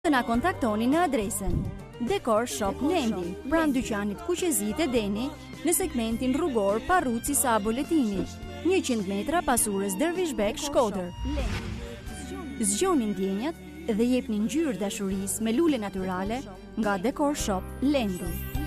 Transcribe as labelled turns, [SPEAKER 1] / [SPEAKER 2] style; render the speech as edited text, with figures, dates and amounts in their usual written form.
[SPEAKER 1] Të na kontaktoni në adresën Decor Shop Lendi, pranë dyqanit Kuqezit e Deni, në segmentin rrugor Parruci Sabo Letini, 100 metra pas urës Dervishbek, Shkodër. Zgjoni ndjenjat dhe jepni ngjyrë dashurisë me lule natyrale nga Decor Shop Lendi.